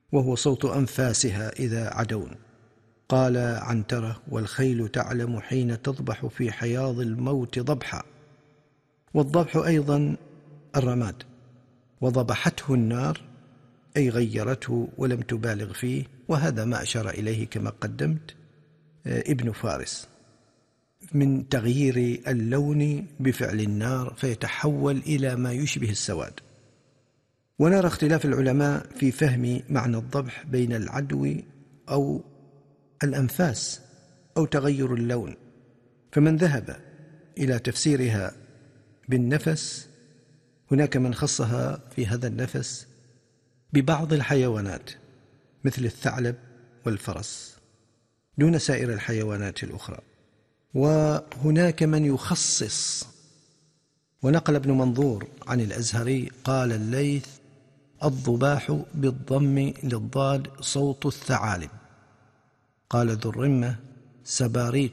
وهو صوت أنفاسها إذا عدون. قال عنترة: والخيل تعلم حين تضبح في حياض الموت ضبحا. والضبح أيضا الرماد. وضبحته النار أي غيرته ولم تبالغ فيه، وهذا ما أشار إليه كما قدمت ابن فارس من تغيير اللون بفعل النار فيتحول إلى ما يشبه السواد. ونرى اختلاف العلماء في فهم معنى الضبح بين العدو أو الأنفاس أو تغير اللون، فمن ذهب إلى تفسيرها بالنفس هناك من خصها في هذا النفس ببعض الحيوانات مثل الثعلب والفرس دون سائر الحيوانات الأخرى. وهناك من يخصص، ونقل ابن منظور عن الأزهري قال الليث: الضباح بالضم للضاد صوت الثعالب. قال ذو الرمة: سباريت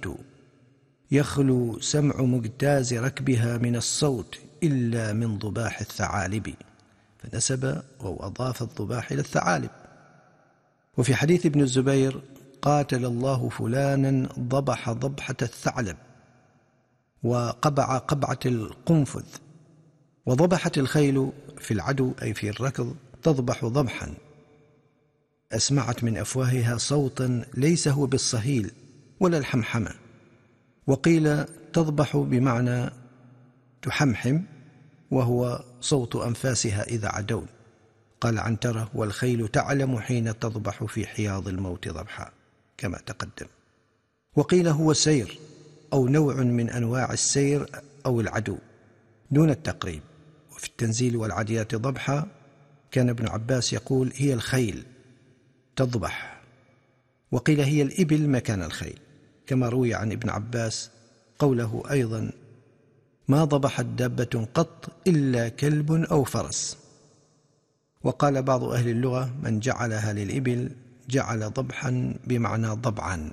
يخلو سمع مجتاز ركبها من الصوت إلا من ضباح الثعالب، فنسب أو أضاف الضباح إلى الثعالب. وفي حديث ابن الزبير: قاتل الله فلانا ضبح ضبحة الثعلب وقبع قبعة القنفذ. وضبحت الخيل في العدو أي في الركض تضبح ضبحا، أسمعت من أفواهها صوتا ليس هو بالصهيل ولا الحمحمة. وقيل تضبح بمعنى تحمحم، وهو صوت أنفاسها إذا عدون. قال عنترة: والخيل تعلم حين تضبح في حياض الموت ضبحا كما تقدم. وقيل هو سير أو نوع من أنواع السير أو العدو دون التقريب. وفي التنزيل: والعاديات ضبحا كان ابن عباس يقول: هي الخيل تضبح. وقيل هي الإبل مكان الخيل، كما روي عن ابن عباس قوله أيضا: ما ضبحت دابة قط إلا كلب أو فرس. وقال بعض أهل اللغة: من جعلها للإبل جعل ضبحا بمعنى ضبعا.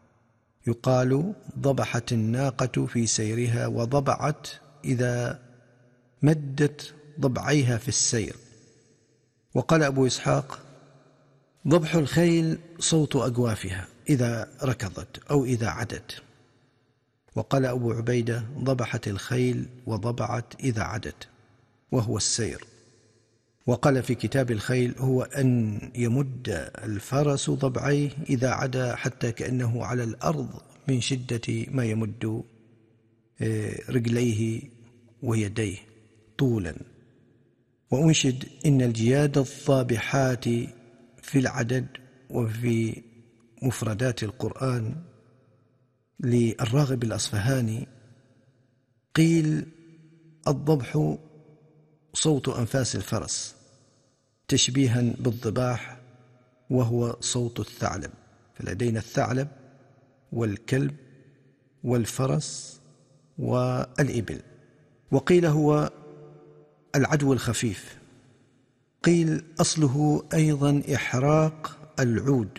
يقال: ضبحت الناقة في سيرها، وضبعت إذا مدت ضبعيها في السير. وقال أبو إسحاق: ضبح الخيل صوت أجوافها إذا ركضت أو إذا عدت. وقال أبو عبيدة: ضبحت الخيل وضبعت إذا عدت، وهو السير. وقال في كتاب الخيل: هو أن يمد الفرس ضبعيه إذا عدا حتى كأنه على الأرض من شدة ما يمد رجليه ويديه طولا. وأنشد: إن الجياد الضابحات في العدد. وفي مفردات القرآن للراغب الأصفهاني قيل: الضبح صوت أنفاس الفرس تشبيها بالضباح، وهو صوت الثعلب. فلدينا الثعلب والكلب والفرس والإبل. وقيل هو العدو الخفيف. قيل أصله أيضا إحراق العود،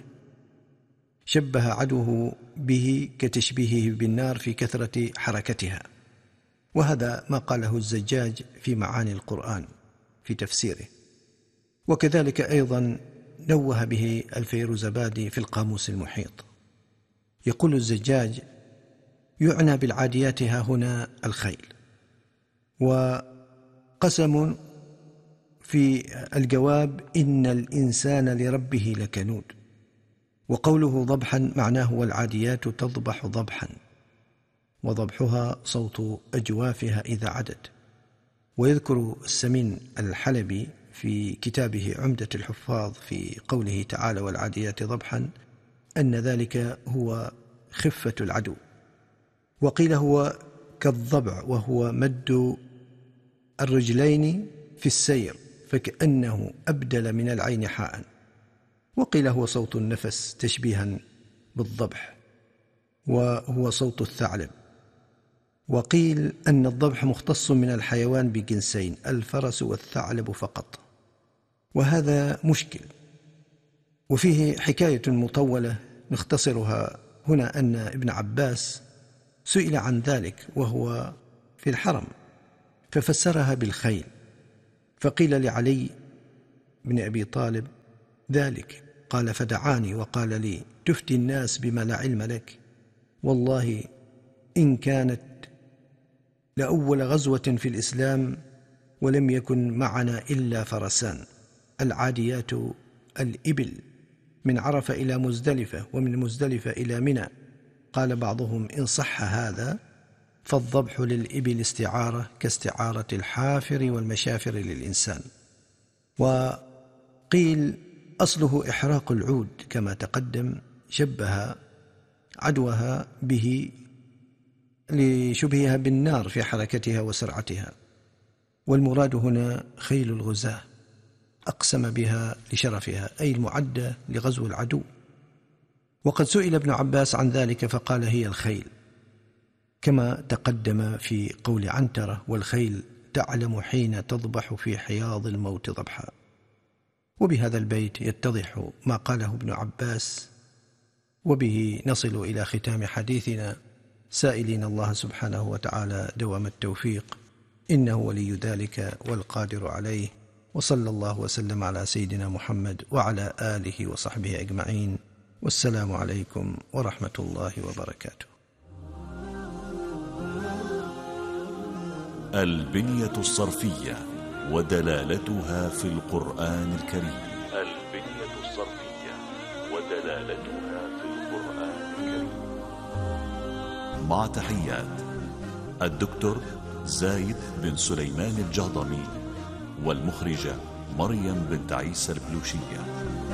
شبه عدوه به كتشبيهه بالنار في كثرة حركتها. وهذا ما قاله الزجاج في معاني القرآن في تفسيره. وكذلك أيضا نوه به الفيروزبادي في القاموس المحيط. يقول الزجاج: يعنى بالعاديات ها هنا الخيل. وقسم في الجواب: إن الإنسان لربه لكنود. وقوله ضبحا معناه: والعاديات تضبح ضبحا، وضبحها صوت أجوافها إذا عدت. ويذكر السمين الحلبي في كتابه عمدة الحفاظ في قوله تعالى: والعاديات ضبحا أن ذلك هو خفة العدو. وقيل هو كالضبع، وهو مد الرجلين في السير فكأنه أبدل من العين حاء. وقيل هو صوت النفس تشبيها بالضبح، وهو صوت الثعلب. وقيل أن الضبح مختص من الحيوان بجنسين: الفرس والثعلب فقط. وهذا مشكل، وفيه حكاية مطولة نختصرها هنا. أن ابن عباس سئل عن ذلك وهو في الحرم ففسرها بالخيل، فقيل لعلي بن أبي طالب: ذلك. قال: فدعاني وقال لي: تفتي الناس بما لا علم لك؟ والله إن كانت لأول غزوة في الإسلام ولم يكن معنا إلا فرسان، العاديات الإبل، من عرفة إلى مزدلفة، ومن مزدلفة إلى منى. قال بعضهم: إن صح هذا فالضبح للإبل استعارة كاستعارة الحافر والمشافر للإنسان. وقيل أصله إحراق العود كما تقدم، شبه عدوها به لشبهها بالنار في حركتها وسرعتها، والمراد هنا خيل الغزاة، أقسم بها لشرفها، أي المعدة لغزو العدو. وقد سئل ابن عباس عن ذلك فقال: هي الخيل، كما تقدم في قول عنترة: والخيل تعلم حين تضبح في حياض الموت ضبحا. وبهذا البيت يتضح ما قاله ابن عباس، وبه نصل إلى ختام حديثنا، سائلين الله سبحانه وتعالى دوام التوفيق، إنه ولي ذلك والقادر عليه. وصلى الله وسلم على سيدنا محمد وعلى آله وصحبه أجمعين، والسلام عليكم ورحمة الله وبركاته. البنية الصرفية ودلالتها في القرآن الكريم. البنية الصرفية ودلالتها في القرآن الكريم. مع تحيات الدكتور زايد بن سليمان الجهضمي، والمخرجة مريم بنت عيسى البلوشية.